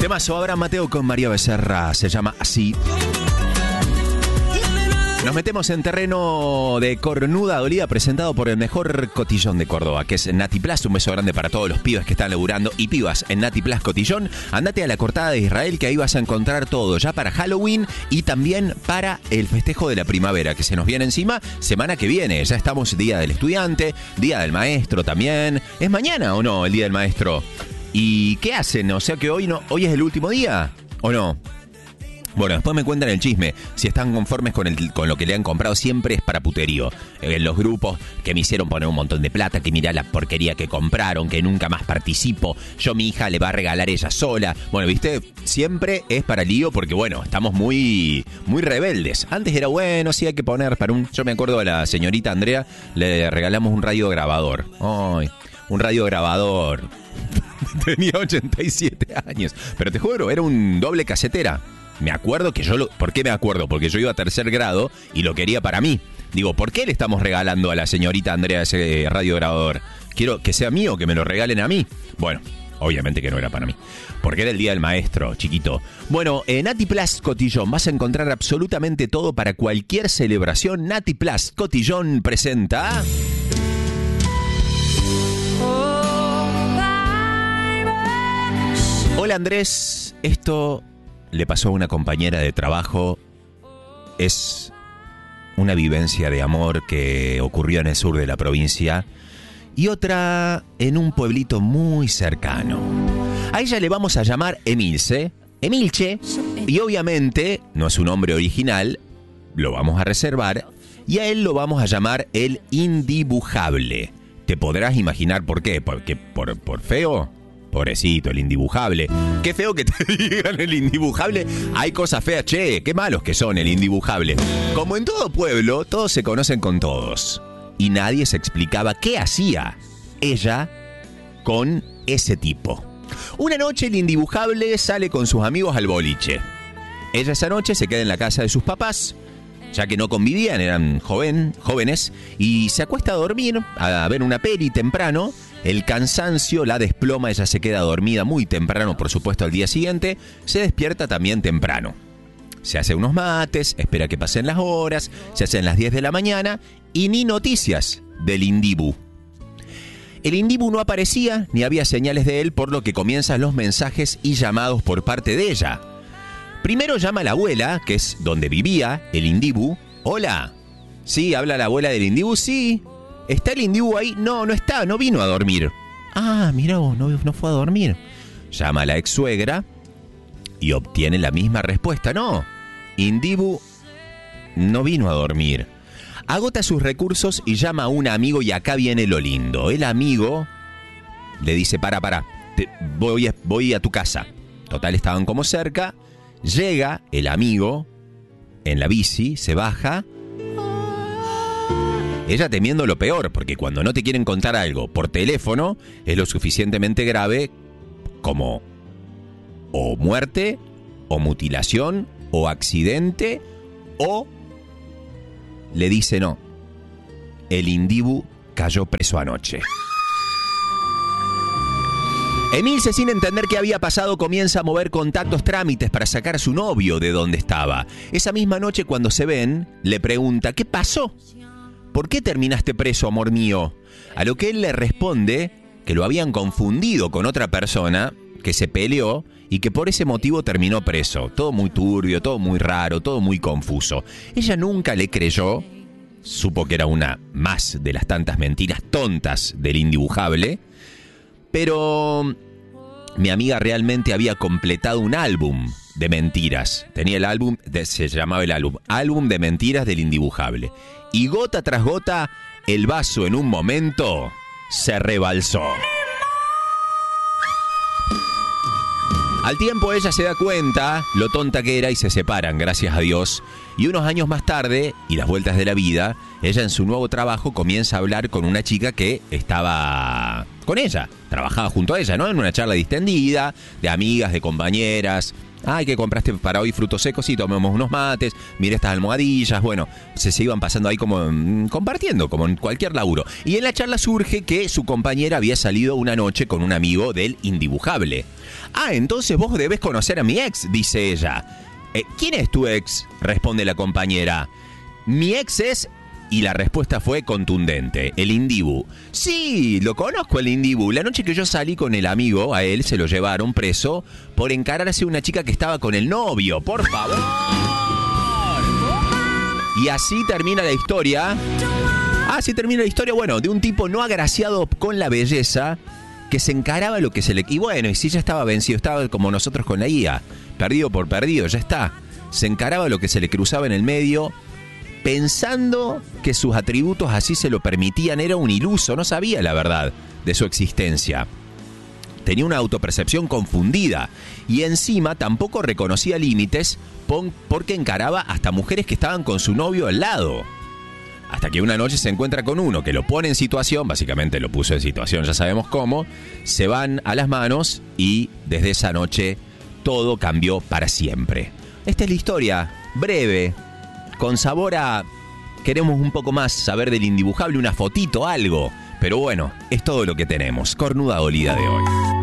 Temazo, Abraham Mateo con María Becerra, se llama Así. Nos metemos en terreno de cornuda dolida, presentado por el mejor cotillón de Córdoba, que es Nati Plus. Un beso grande para todos los pibes que están laburando y pibas en Nati Plus Cotillón. Andate a la Cortada de Israel, que ahí vas a encontrar todo ya para Halloween y también para el festejo de la primavera, que se nos viene encima semana que viene. Ya estamos Día del Estudiante, Día del Maestro también. ¿Es mañana o no el Día del Maestro? ¿Y qué hacen? O sea que hoy es el último día, ¿o no? Bueno, después me cuentan el chisme. Si están conformes con lo que le han comprado, siempre es para puterío. Los grupos que me hicieron poner un montón de plata, que mirá la porquería que compraron, que nunca más participo. Yo, mi hija, le va a regalar ella sola. Bueno, ¿viste? Siempre es para lío porque, bueno, estamos muy, muy rebeldes. Antes era bueno, sí hay que poner para un... Yo me acuerdo a la señorita Andrea, le regalamos un radiograbador. ¡Ay! Un radiograbador. Tenía 87 años. Pero te juro, era un doble casetera. Me acuerdo que ¿por qué me acuerdo? Porque yo iba a tercer grado y lo quería para mí. Digo, ¿por qué le estamos regalando a la señorita Andrea ese radiograbador? Quiero que sea mío, que me lo regalen a mí. Bueno, obviamente que no era para mí, porque era el Día del Maestro, chiquito. Bueno, en Nati Plus Cotillón vas a encontrar absolutamente todo para cualquier celebración. Nati Plus Cotillón presenta... Hola Andrés, esto... le pasó a una compañera de trabajo. Es una vivencia de amor que ocurrió en el sur de la provincia y otra en un pueblito muy cercano. A ella le vamos a llamar Emilce, y obviamente no es su nombre original, lo vamos a reservar, y a él lo vamos a llamar el Indibujable. Te podrás imaginar por qué, porque por feo. Pobrecito, el indibujable. Qué feo que te digan el indibujable. Hay cosas feas, che, qué malos que son el indibujable. Como en todo pueblo, todos se conocen con todos. Y nadie se explicaba qué hacía ella con ese tipo. Una noche el indibujable sale con sus amigos al boliche. Ella esa noche se queda en la casa de sus papás, ya que no convivían, eran jóvenes, y se acuesta a dormir, a ver una peli temprano. El cansancio la desploma, ella se queda dormida muy temprano, por supuesto, al día siguiente. Se despierta también temprano. Se hace unos mates, espera que pasen las horas, se hacen las 10 de la mañana y ni noticias del Indibu. El Indibu no aparecía, ni había señales de él, por lo que comienzan los mensajes y llamados por parte de ella. Primero llama a la abuela, que es donde vivía el Indibu. Hola. Sí, habla la abuela del Indibu, sí. ¿Está el Indibu ahí? No, no está, no vino a dormir. Ah, mira vos, no fue a dormir. Llama a la ex suegra y obtiene la misma respuesta. No, Indibu no vino a dormir. Agota sus recursos y llama a un amigo, y acá viene lo lindo. El amigo le dice, para, voy a tu casa. Total, estaban como cerca. Llega el amigo en la bici, se baja. Ella temiendo lo peor, porque cuando no te quieren contar algo por teléfono, es lo suficientemente grave como o muerte, o mutilación, o accidente, o le dice no. El Indibu cayó preso anoche. Emilce, sin entender qué había pasado, comienza a mover contactos, trámites para sacar a su novio de donde estaba. Esa misma noche, cuando se ven, le pregunta, ¿qué pasó? ¿Por qué terminaste preso, amor mío? A lo que él le responde que lo habían confundido con otra persona, que se peleó y que por ese motivo terminó preso. Todo muy turbio, todo muy raro, todo muy confuso. Ella nunca le creyó, supo que era una más de las tantas mentiras tontas del indibujable, pero mi amiga realmente había completado un álbum de mentiras. Tenía el álbum, se llamaba el álbum de mentiras del indibujable. Y gota tras gota, el vaso en un momento se rebalsó. Al tiempo ella se da cuenta lo tonta que era y se separan, gracias a Dios. Y unos años más tarde, y las vueltas de la vida, ella en su nuevo trabajo comienza a hablar con una chica que estaba con ella, trabajaba junto a ella, ¿no? En una charla distendida, de amigas, de compañeras. Ay, ¿qué compraste para hoy? Frutos secos, sí, tomemos unos mates, mire estas almohadillas, bueno, se iban pasando ahí como compartiendo, como en cualquier laburo. Y en la charla surge que su compañera había salido una noche con un amigo del Indibujable. Ah, entonces vos debes conocer a mi ex, dice ella. ¿Quién es tu ex?, responde la compañera. Mi ex es... Y la respuesta fue contundente, el Indibu. Sí, lo conozco el Indibu. La noche que yo salí con el amigo, a él se lo llevaron preso por encararse a una chica que estaba con el novio. ¡Por favor! Y así termina la historia. Así termina la historia, bueno, de un tipo no agraciado con la belleza que se encaraba lo que se le... Y bueno, y si ya estaba vencido, estaba como nosotros con la IA. Perdido por perdido, ya está. Se encaraba lo que se le cruzaba en el medio, pensando que sus atributos así se lo permitían. Era un iluso, no sabía la verdad de su existencia. Tenía una autopercepción confundida y encima tampoco reconocía límites porque encaraba hasta mujeres que estaban con su novio al lado. Hasta que una noche se encuentra con uno que lo pone en situación, básicamente lo puso en situación, ya sabemos cómo, se van a las manos y desde esa noche todo cambió para siempre. Esta es la historia, breve, con sabor a... Queremos un poco más saber del Indibujable, una fotito, algo. Pero bueno, es todo lo que tenemos. Cornuda dolida de hoy.